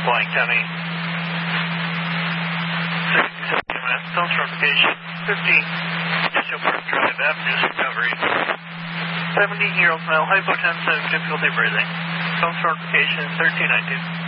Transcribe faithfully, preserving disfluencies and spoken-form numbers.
Blaine County. sixty-seven West, Phone Certification fifteen, Digital Park Drive, Avenue Discovery. seventy year old male, hypotensive, difficulty breathing. Phone Certification thirteen nineteen.